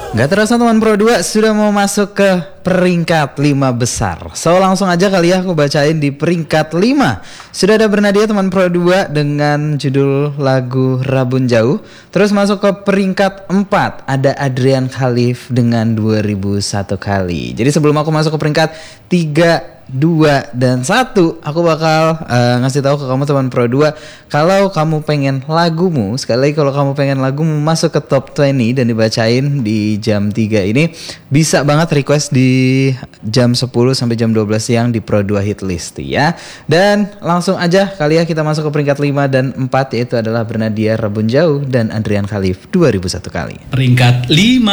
Gak terasa teman Pro 2 sudah mau masuk ke peringkat 5 besar. So langsung aja kali ya aku bacain di peringkat 5. Sudah ada Bernadia teman Pro 2 dengan judul lagu Rabun Jauh. Terus masuk ke peringkat 4 ada Adrian Khalif dengan 2001 kali. Jadi sebelum aku masuk ke peringkat 3, 2, dan 1, aku bakal ngasih tahu ke kamu teman Pro 2 kalau kamu pengen lagumu, sekali lagi kalau kamu pengen lagumu masuk ke top 20 dan dibacain di jam 3 ini, bisa banget request di jam 10 sampai jam 12 siang di Pro 2 Hit List ya. Dan langsung aja kali ya kita masuk ke peringkat 5 dan 4, yaitu adalah Bernadia Rabun Jauh dan Adrian Khalif 2001 kali. Peringkat 5.